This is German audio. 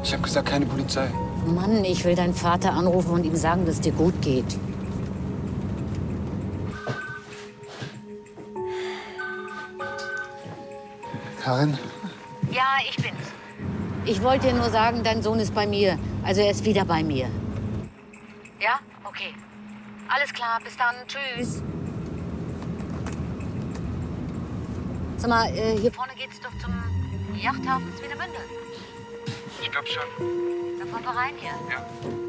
Ich habe gesagt, keine Polizei. Mann, ich will deinen Vater anrufen und ihm sagen, dass es dir gut geht. Karin? Ja, ich bin's. Ich wollte dir nur sagen, dein Sohn ist bei mir. Also er ist wieder bei mir. Ja? Okay. Alles klar, bis dann. Tschüss. Sag mal, hier vorne geht's doch zum Yachthafen Swinemünde. Ich glaub schon. Dann fahren wir rein hier. Ja.